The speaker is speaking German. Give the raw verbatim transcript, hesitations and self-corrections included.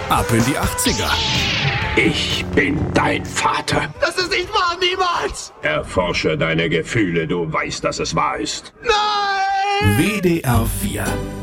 Ab in die achtziger. Ich bin dein Vater. Das ist nicht wahr, niemals! Erforsche deine Gefühle, du weißt, dass es wahr ist. Nein! W D R vier